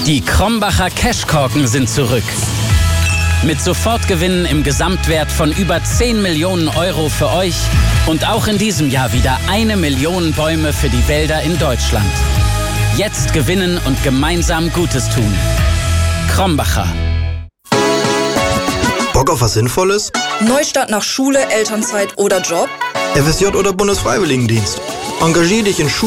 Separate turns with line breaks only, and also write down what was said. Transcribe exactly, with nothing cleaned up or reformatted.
Die Krombacher Cashkorken sind zurück. Mit Sofortgewinnen im Gesamtwert von über zehn Millionen Euro für euch und auch in diesem Jahr wieder eine Million Bäume für die Wälder in Deutschland. Jetzt gewinnen und gemeinsam Gutes tun. Krombacher.
Bock auf was Sinnvolles?
Neustart nach Schule, Elternzeit oder Job?
F S J oder Bundesfreiwilligendienst? Engagier dich in Schule